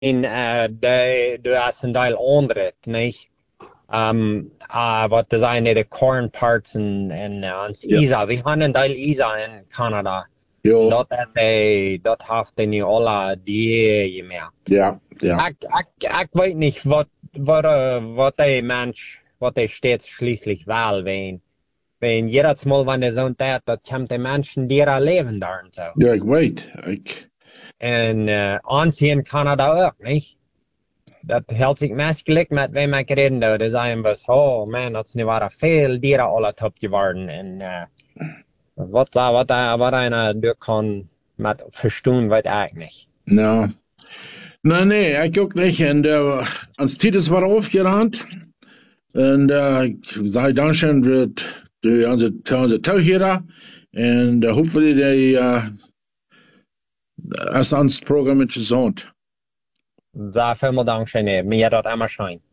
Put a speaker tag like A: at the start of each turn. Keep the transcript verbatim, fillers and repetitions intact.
A: En uh, de, de is een deel andere, niet? Um, uh, wat de zijn de corn parts en, en uh, ons
B: Ja.
A: Isa. We hebben een deel Isa in Canada.
B: Ja,
A: Dat, hij, dat heeft hij niet alle die meer.
B: ja, ja.
A: Ik, ik, ik weet niet wat, wat, uh, wat de mens, wat hij steeds schließlich wel ween. Wenn jedes Mal, wenn er so tät, dat komt de mensen die er leven daar en zo.
B: Ja, ik weet. Ik,
A: En uh, ons hier in Canada ook, niet? Dat hält sich meest gelijk met wem ik reden doe. Dan zijn we oh man, dat is nu waren veel dieren alle top geworden. En uh, wat, wat, wat een door kan met verstaan, weet ik niet.
B: nou, nou nee, ik ook niet. En uh, ons tijd is weer aufgerannt. En uh, ik zei dankzij de, de, onze, onze touwheren. En uh, hopefully die, uh, als ons programma gezond.
A: Sehr vielen Dank, Schnee. Mir hat das immer schein.